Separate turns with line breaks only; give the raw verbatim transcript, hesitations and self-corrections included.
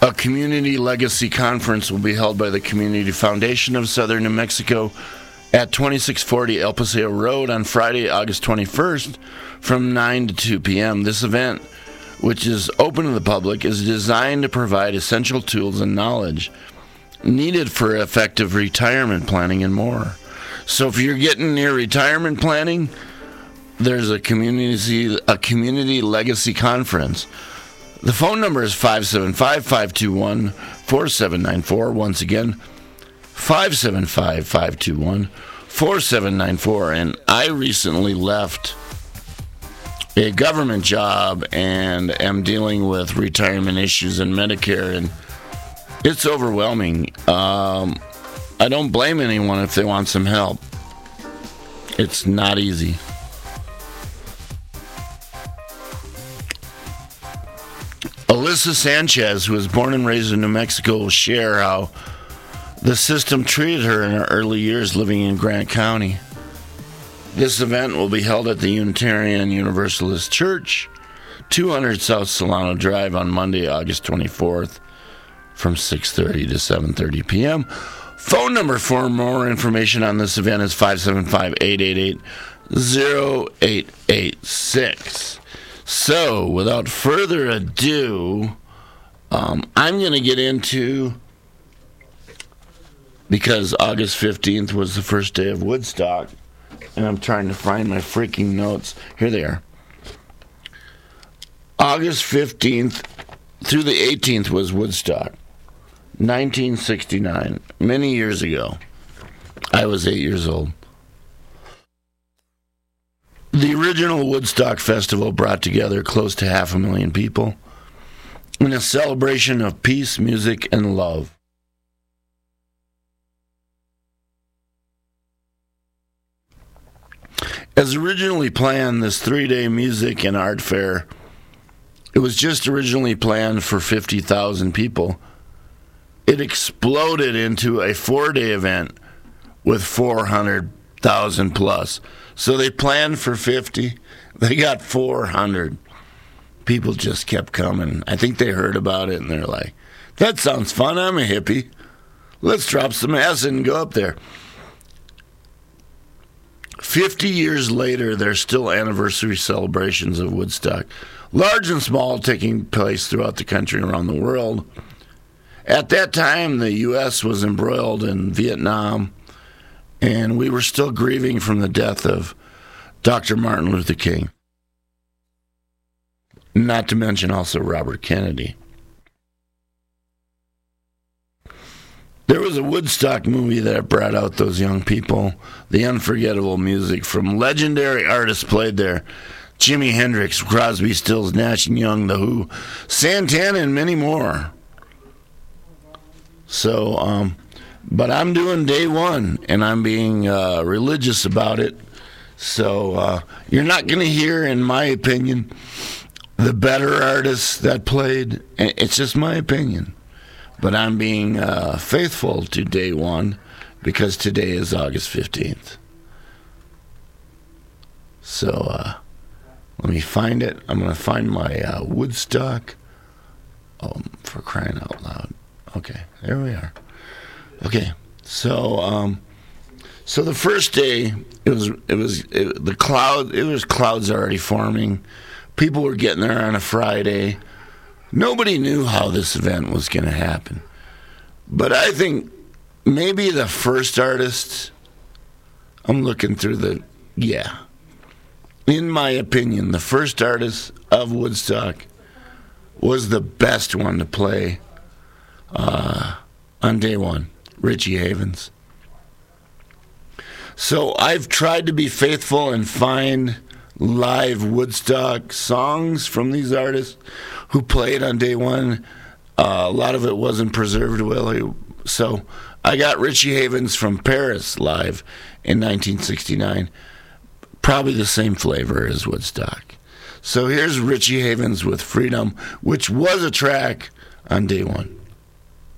A community legacy conference will be held by the Community Foundation of Southern New Mexico at twenty-six forty El Paseo Road on Friday, August twenty-first from nine to two p.m. This event, which is open to the public, is designed to provide essential tools and knowledge needed for effective retirement planning and more. So if you're getting near retirement planning, there's a community a community legacy conference. The phone number is five seven five, five two one, four seven nine four. Once again, five seven five, five two one, four seven nine four. And I recently left a government job and am dealing with retirement issues and Medicare, and it's overwhelming. Um, I don't blame anyone if they want some help. It's not easy. Alyssa Sanchez, who was born and raised in New Mexico, will share how the system treated her in her early years living in Grant County. This event will be held at the Unitarian Universalist Church, two hundred South Solano Drive on Monday, August twenty-fourth, from six thirty to seven thirty p.m. Phone number for more information on this event is five seven five, eight eight eight, zero eight eight six. So, without further ado, um, I'm going to get into, because August fifteenth was the first day of Woodstock, and I'm trying to find my freaking notes. Here they are. August fifteenth through the eighteenth was Woodstock, nineteen sixty-nine, many years ago. I was eight years old. The original Woodstock Festival brought together close to half a million people in a celebration of peace, music, and love. As originally planned, this three-day music and art fair, it was just originally planned for fifty thousand people. It exploded into a four-day event with four hundred thousand plus. So they planned for fifty. They got four hundred. People just kept coming. I think they heard about it and they're like, that sounds fun. I'm a hippie. Let's drop some acid and go up there. fifty years later, there's still anniversary celebrations of Woodstock, large and small, taking place throughout the country and around the world. At that time, the U S was embroiled in Vietnam, and we were still grieving from the death of Doctor Martin Luther King. Not to mention also Robert Kennedy. There was a Woodstock movie that brought out those young people. The unforgettable music from legendary artists played there. Jimi Hendrix, Crosby, Stills, Nash and Young, The Who, Santana, and many more. So, um... But I'm doing day one, and I'm being uh, religious about it. So uh, you're not going to hear, in my opinion, the better artists that played. It's just my opinion. But I'm being uh, faithful to day one because today is August fifteenth. So uh, let me find it. I'm going to find my uh, Woodstock. Oh, for crying out loud. Okay, there we are. Okay, so um, so the first day it was it was it, the cloud it was clouds already forming. People were getting there on a Friday. Nobody knew how this event was going to happen, but I think maybe the first artist. I'm looking through the yeah. In my opinion, the first artist of Woodstock was the best one to play uh, on day one. Richie Havens. So I've tried to be faithful and find live Woodstock songs from these artists who played on day one. Uh, a lot of it wasn't preserved well. So I got Richie Havens from Paris live in nineteen sixty-nine. Probably the same flavor as Woodstock. So here's Richie Havens with Freedom, which was a track on day one.